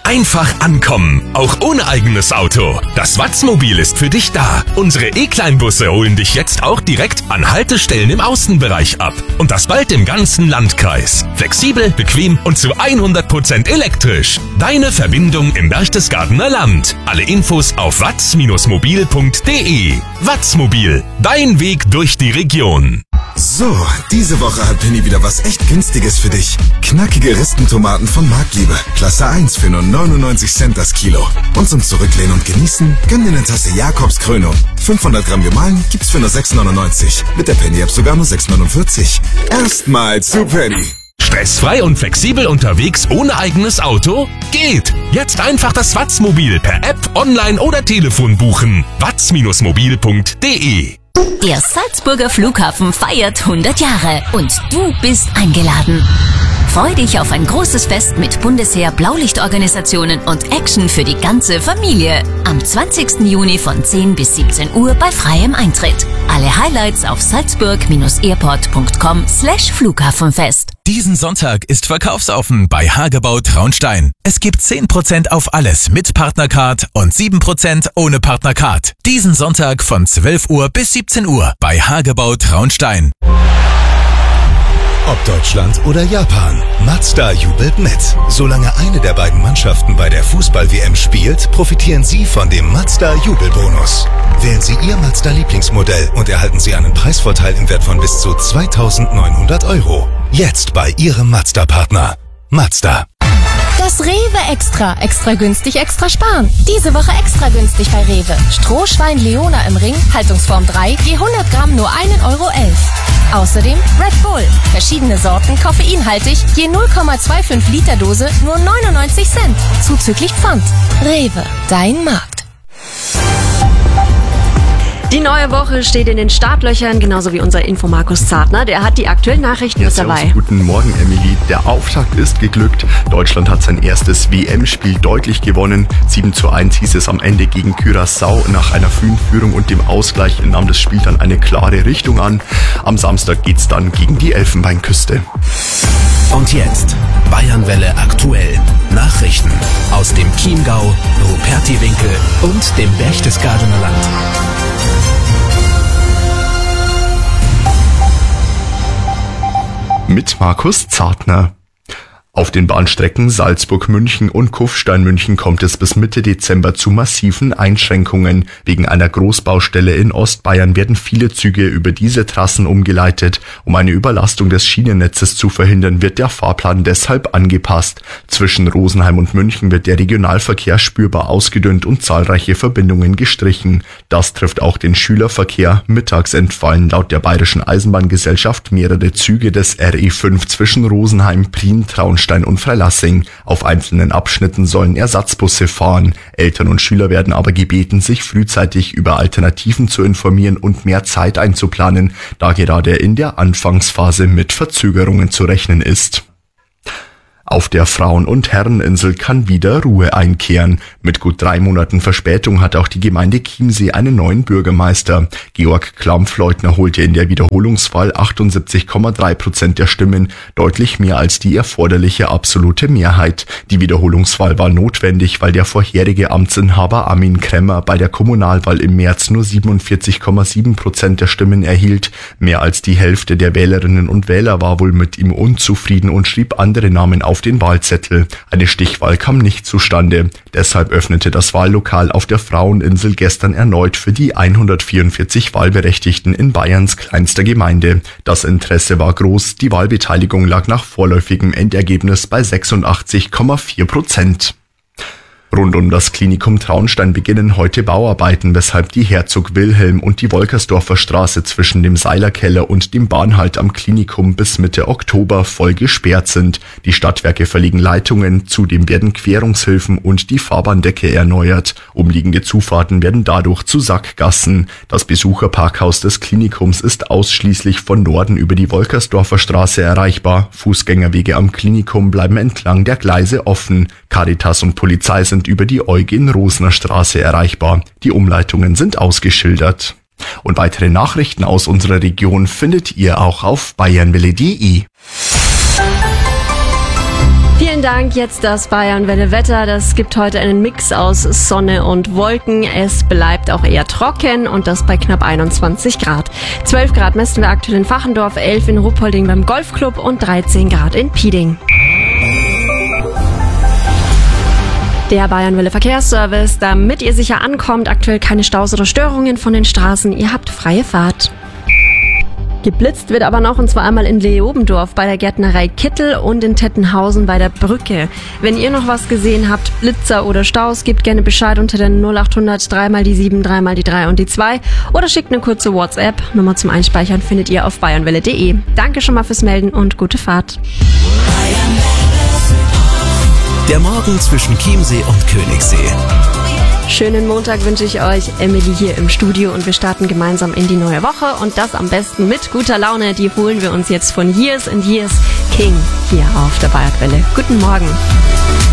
Einfach ankommen, auch ohne eigenes Auto. Das Watzmobil ist für dich da. Unsere E-Kleinbusse holen dich jetzt auch direkt an Haltestellen im Außenbereich ab. Und das bald im ganzen Landkreis. Flexibel, bequem und zu 100% elektrisch. Deine Verbindung im Berchtesgadener Land. Alle Infos auf watz-mobil.de. Watzmobil, dein Weg durch die Region. So, diese Woche hat Penny wieder was echt Günstiges für dich. Knackige Ristentomaten von Marktliebe. Klasse 1 für nur 99 Cent das Kilo. Und zum Zurücklehnen und Genießen, gönn dir eine Tasse Jakobs Krönung. 500 Gramm gemahlen gibt's für nur 6,99. Mit der Penny-App sogar nur 6,49. Erstmal zu Penny. Stressfrei und flexibel unterwegs ohne eigenes Auto? Geht! Jetzt einfach das Watzmobil per App, online oder Telefon buchen. watz-mobil.de. Der Salzburger Flughafen feiert 100 Jahre und du bist eingeladen. Freu dich auf ein großes Fest mit Bundesheer, Blaulichtorganisationen und Action für die ganze Familie. Am 20. Juni von 10 bis 17 Uhr bei freiem Eintritt. Alle Highlights auf salzburg-airport.com/Flughafenfest. Diesen Sonntag ist verkaufsoffen bei Hagebau Traunstein. Es gibt 10% auf alles mit Partnercard und 7% ohne Partnercard. Diesen Sonntag von 12 Uhr bis 17 Uhr bei Hagebau Traunstein. Ob Deutschland oder Japan, Mazda jubelt mit. Solange eine der beiden Mannschaften bei der Fußball-WM spielt, profitieren Sie von dem Mazda-Jubelbonus. Wählen Sie Ihr Mazda-Lieblingsmodell und erhalten Sie einen Preisvorteil im Wert von bis zu 2.900 €. Jetzt bei Ihrem Mazda-Partner. Mazda. Das Rewe Extra. Extra günstig, extra sparen. Diese Woche extra günstig bei Rewe. Strohschwein Leona im Ring, Haltungsform 3, je 100 Gramm nur 1,11 €. Außerdem Red Bull. Verschiedene Sorten, koffeinhaltig, je 0,25 Liter Dose, nur 99 Cent. Zuzüglich Pfand. Rewe, dein Markt. Die neue Woche steht in den Startlöchern, genauso wie unser Info-Markus Zartner. Der hat die aktuellen Nachrichten mit dabei. Guten Morgen, Emily. Der Auftakt ist geglückt. Deutschland hat sein erstes WM-Spiel deutlich gewonnen. 7:1 hieß es am Ende gegen Curaçao. Nach einer frühen Führung und dem Ausgleich nahm das Spiel dann eine klare Richtung an. Am Samstag geht's dann gegen die Elfenbeinküste. Und jetzt Bayernwelle aktuell. Nachrichten aus dem Chiemgau, Rupertiwinkel und dem Berchtesgadener Land. Mit Markus Zartner. Auf den Bahnstrecken Salzburg-München und Kufstein-München kommt es bis Mitte Dezember zu massiven Einschränkungen. Wegen einer Großbaustelle in Ostbayern werden viele Züge über diese Trassen umgeleitet. Um eine Überlastung des Schienennetzes zu verhindern, wird der Fahrplan deshalb angepasst. Zwischen Rosenheim und München wird der Regionalverkehr spürbar ausgedünnt und zahlreiche Verbindungen gestrichen. Das trifft auch den Schülerverkehr. Mittags entfallen laut der Bayerischen Eisenbahngesellschaft mehrere Züge des RE5 zwischen Rosenheim, Prien, Traunstein und Freilassing. Auf einzelnen Abschnitten sollen Ersatzbusse fahren. Eltern und Schüler werden aber gebeten, sich frühzeitig über Alternativen zu informieren und mehr Zeit einzuplanen, da gerade in der Anfangsphase mit Verzögerungen zu rechnen ist. Auf der Frauen- und Herreninsel kann wieder Ruhe einkehren. Mit gut 3 Monaten Verspätung hat auch die Gemeinde Chiemsee einen neuen Bürgermeister. Georg Klampfleutner holte in der Wiederholungswahl 78,3% der Stimmen, deutlich mehr als die erforderliche absolute Mehrheit. Die Wiederholungswahl war notwendig, weil der vorherige Amtsinhaber Armin Kremmer bei der Kommunalwahl im März nur 47,7% der Stimmen erhielt. Mehr als die Hälfte der Wählerinnen und Wähler war wohl mit ihm unzufrieden und schrieb andere Namen auf den Wahlzettel. Eine Stichwahl kam nicht zustande. Deshalb öffnete das Wahllokal auf der Fraueninsel gestern erneut für die 144 Wahlberechtigten in Bayerns kleinster Gemeinde. Das Interesse war groß. Die Wahlbeteiligung lag nach vorläufigem Endergebnis bei 86,4%. Rund um das Klinikum Traunstein beginnen heute Bauarbeiten, weshalb die Herzog Wilhelm und die Wolkersdorfer Straße zwischen dem Seilerkeller und dem Bahnhalt am Klinikum bis Mitte Oktober voll gesperrt sind. Die Stadtwerke verlegen Leitungen, zudem werden Querungshilfen und die Fahrbahndecke erneuert. Umliegende Zufahrten werden dadurch zu Sackgassen. Das Besucherparkhaus des Klinikums ist ausschließlich von Norden über die Wolkersdorfer Straße erreichbar. Fußgängerwege am Klinikum bleiben entlang der Gleise offen. Caritas und Polizei sind über die Eugen-Rosner-Straße erreichbar. Die Umleitungen sind ausgeschildert. Und weitere Nachrichten aus unserer Region findet ihr auch auf bayernwelle.de. Vielen Dank. Jetzt das Bayern-Welle-Wetter. Das gibt heute einen Mix aus Sonne und Wolken. Es bleibt auch eher trocken und das bei knapp 21 Grad. 12 Grad messen wir aktuell in Fachendorf, 11 in Ruppolding beim Golfclub und 13 Grad in Pieding. Der Bayern-Welle Verkehrsservice, damit ihr sicher ankommt, aktuell keine Staus oder Störungen von den Straßen. Ihr habt freie Fahrt. Geblitzt wird aber noch, und zwar einmal in Leobendorf bei der Gärtnerei Kittel und in Tettenhausen bei der Brücke. Wenn ihr noch was gesehen habt, Blitzer oder Staus, gebt gerne Bescheid unter der 0800 3 mal die 7, 3 mal die 3 und die 2 oder schickt eine kurze WhatsApp. Nummer zum Einspeichern findet ihr auf bayernwelle.de. Danke schon mal fürs Melden und gute Fahrt. Der Morgen zwischen Chiemsee und Königssee. Schönen Montag wünsche ich euch, Emily hier im Studio, und wir starten gemeinsam in die neue Woche und das am besten mit guter Laune. Die holen wir uns jetzt von Years and Years King hier auf der Bayern-Welle. Guten Morgen.